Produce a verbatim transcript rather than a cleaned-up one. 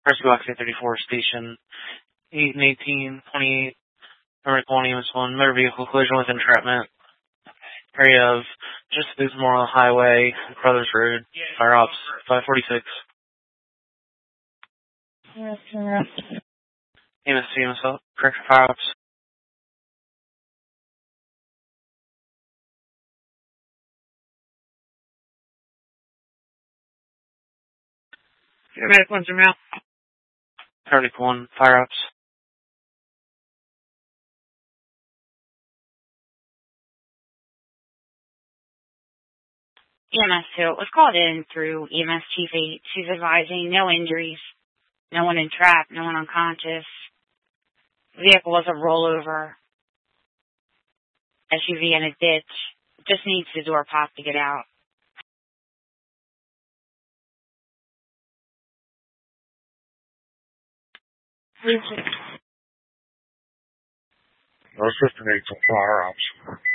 Rescue Box eight thirty-four, Station eight and eighteen, twenty-eight, American one, E M S one, motor vehicle collision with entrapment. Area of just Booth Memorial Highway, Brothers Road, Fire Ops five forty-six. Yes, correct. E M S two, E M S up, correct, Fire Ops. Your medical ones are out. Medical one, Fire Ops. E M S two. It was called in through E M S Chief eight. She's advising no injuries, no one entrapped, no one unconscious. The vehicle was a rollover S U V in a ditch. Just needs the door pop to get out. No assistant aids on Fire Ops.